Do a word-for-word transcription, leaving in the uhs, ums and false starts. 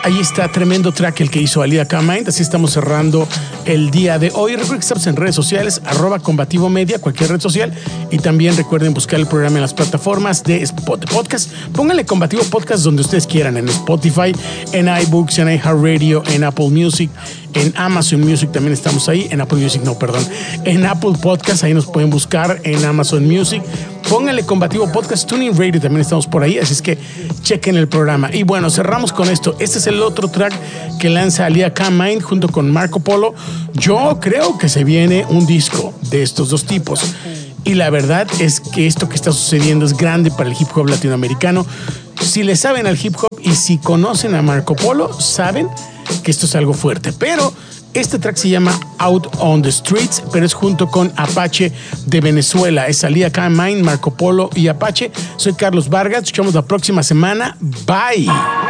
Ahí está, tremendo track el que hizo Alia K-Mind. Así estamos cerrando el día de hoy. Recuerden que estamos en redes sociales, arroba Combativo Media, cualquier red social. Y también recuerden buscar el programa en las plataformas de podcast. Pónganle Combativo Podcast donde ustedes quieran, en Spotify, en iBooks, en iHeartRadio, en Apple Music, en Amazon Music también estamos ahí. En Apple Music, no, perdón. En Apple Podcast, ahí nos pueden buscar, en Amazon Music. Pónganle Combativo Podcast, Tuning Radio, también estamos por ahí, así es que chequen el programa. Y bueno, cerramos con esto. Este es el otro track que lanza Alia K-Mind junto con Marco Polo. Yo creo que se viene un disco de estos dos tipos. Y la verdad es que esto que está sucediendo es grande para el hip hop latinoamericano. Si le saben al hip hop y si conocen a Marco Polo, saben que esto es algo fuerte. Pero este track se llama Out on the Streets, pero es junto con Apache de Venezuela. Es Alia K-Mind, Marco Polo y Apache. Soy Carlos Vargas. Nos escuchamos la próxima semana. Bye.